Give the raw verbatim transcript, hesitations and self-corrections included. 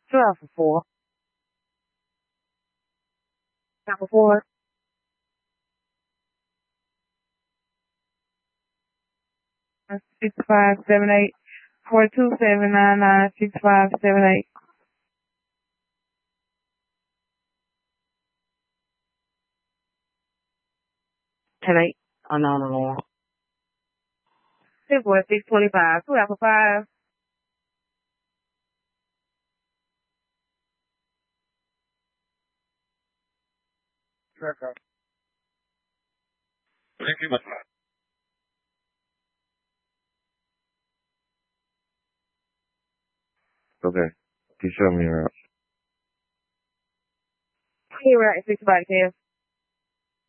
Two Alpha four. Alpha four. Six five seven eight. Four two seven nine nine six five seven eight. Ten eight. Unknown alarm. Six four six twenty five. Two Alpha five. Thank you much. Okay. Can you show me around? Here we're at six five ten.